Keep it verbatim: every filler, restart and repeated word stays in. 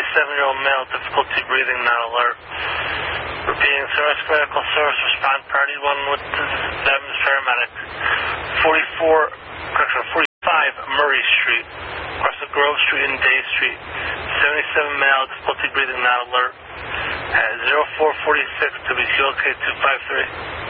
seventy-seven-year-old male, difficulty breathing, not alert. Repeating, service medical service response priority one with Evans paramedic. forty-four, correction, forty-five Murray Street, across the Grove Street and Day Street. seventy-seven male, difficulty breathing, not alert. At zero four forty-six, W C O K two five three.